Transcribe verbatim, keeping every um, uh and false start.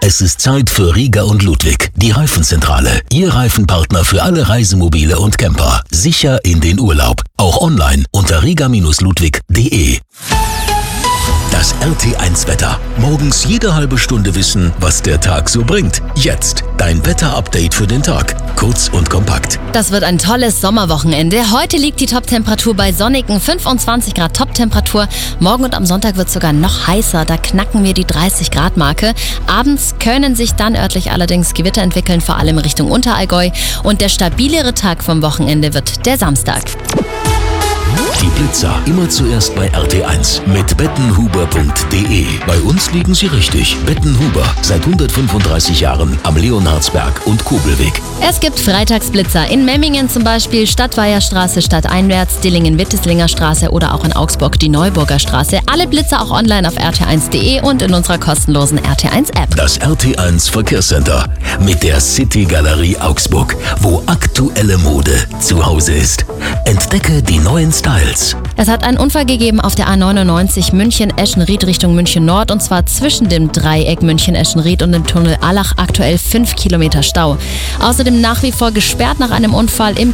Es ist Zeit für Rieger und Ludwig, die Reifenzentrale. Ihr Reifenpartner für alle Reisemobile und Camper. Sicher in den Urlaub. Auch online unter rieger Ludwig punkt de. Das R T eins Wetter. Morgens jede halbe Stunde wissen, was der Tag so bringt. Jetzt dein Wetter-Update für den Tag. Kurz und kompakt. Das wird ein tolles Sommerwochenende. Heute liegt die Toptemperatur bei sonnigen fünfundzwanzig Grad Toptemperatur. Morgen und am Sonntag wird es sogar noch heißer. Da knacken wir die dreißig Grad Marke. Abends können sich dann örtlich allerdings Gewitter entwickeln, vor allem Richtung Unterallgäu. Und der stabilere Tag vom Wochenende wird der Samstag. Die Blitzer immer zuerst bei R T eins mit bettenhuber punkt de. Bei uns liegen sie richtig. Bettenhuber, seit hundertfünfunddreißig Jahren am Leonhardsberg und Kobelweg. Es gibt Freitagsblitzer in Memmingen zum Beispiel, Stadtweiherstraße stadteinwärts, Dillingen-Witteslinger Straße oder auch in Augsburg die Neuburger Straße. Alle Blitzer auch online auf r t eins punkt de und in unserer kostenlosen R T eins App. Das R T eins Verkehrscenter mit der City Galerie Augsburg, wo aktuelle Mode zu Hause ist. Entdecke die neuen Styles. Es hat einen Unfall gegeben auf der A neunundneunzig München-Eschenried Richtung München-Nord und zwar zwischen dem Dreieck München-Eschenried und dem Tunnel Allach, aktuell fünf Kilometer Stau. Außerdem nach wie vor gesperrt nach einem Unfall im